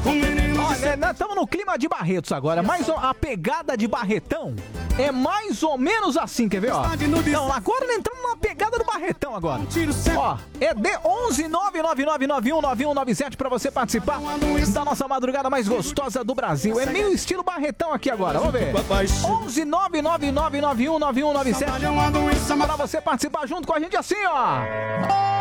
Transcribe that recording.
Olha, nós estamos no clima de Barretos agora, mas a pegada de Barretão é mais ou menos assim, quer ver, ó? Então, agora nós entramos na pegada do Barretão agora. Ó, é de 11999919197 pra você participar da nossa madrugada mais gostosa do Brasil. É meio estilo Barretão aqui agora, vamos ver. 11999919197 pra você participar junto com a gente assim, ó.